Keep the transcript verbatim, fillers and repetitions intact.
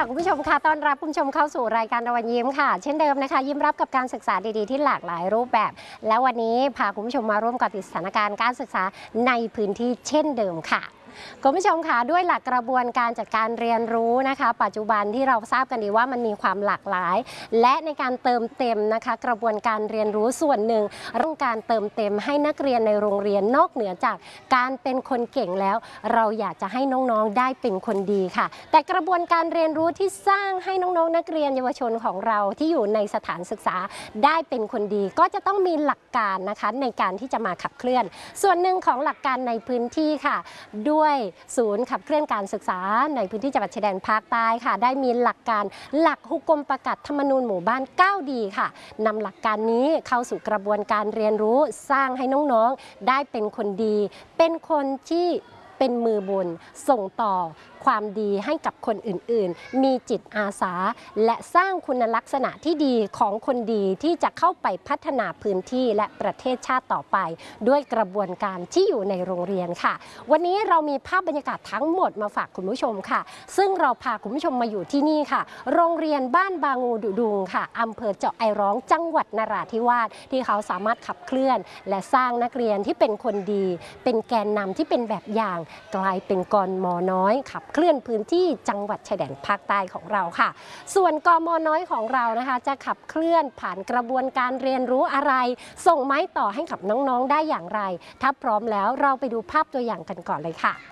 ค่ะคุณผู้ชมค่ะต้อนรับคุณผู้ชมเข้าสู่รายการตะวันยิ้มค่ะเช่นเดิมนะคะยิ้มรับกับการศึกษาดีๆที่หลากหลายรูปแบบและวันนี้พาคุณผู้ชมมาร่วมกับสถานการณ์การศึกษาในพื้นที่เช่นเดิมค่ะคุณผู้ชมค่ะด้วยหลักกระบวนการจัดการเรียนรู้นะคะปัจจุบันที่เราทราบกันดีว่ามันมีความหลากหลายและในการเติมเต็มนะคะกระบวนการเรียนรู้ส่วนหนึ่งเรื่องการเติมเต็มให้นักเรียนในโรงเรียนนอกเหนือจากการเป็นคนเก่งแล้วเราอยากจะให้น้องๆได้เป็นคนดีค่ะแต่กระบวนการเรียนรู้ที่สร้างให้น้องๆนักเรียนเยาวชนของเราที่อยู่ในสถานศึกษาได้เป็นคนดีก็จะต้องมีหลักการนะคะในการที่จะมาขับเคลื่อนส่วนหนึ่งของหลักการในพื้นที่ค่ะด้วยศูนย์ขับเคลื่อนการศึกษาในพื้นที่จังหวัดชายแดนภาคใต้ค่ะได้มีหลักการหลักฮุกกลมประกาศธรรมนูญหมู่บ้านเก้าดีค่ะนำหลักการนี้เข้าสู่กระบวนการเรียนรู้สร้างให้น้องๆได้เป็นคนดีเป็นคนที่เป็นมือบุญส่งต่อความดีให้กับคนอื่นๆมีจิตอาสาและสร้างคุณลักษณะที่ดีของคนดีที่จะเข้าไปพัฒนาพื้นที่และประเทศชาติต่อไปด้วยกระบวนการที่อยู่ในโรงเรียนค่ะวันนี้เรามีภาพบรรยากาศทั้งหมดมาฝากคุณผู้ชมค่ะซึ่งเราพาคุณผู้ชมมาอยู่ที่นี่ค่ะโรงเรียนบ้านบางูดุดุงค่ะอำเภอเจาะไอร้องจังหวัดนราธิวาสที่เขาสามารถขับเคลื่อนและสร้างนักเรียนที่เป็นคนดีเป็นแกนนำที่เป็นแบบอย่างกลายเป็นกม.น้อยขับเคลื่อนพื้นที่จังหวัดชายแดนภาคใต้ของเราค่ะส่วนกม.น้อยของเรานะคะจะขับเคลื่อนผ่านกระบวนการเรียนรู้อะไรส่งไม้ต่อให้กับน้องๆได้อย่างไรถ้าพร้อมแล้วเราไปดูภาพตัวอย่างกันก่อนเลยค่ะ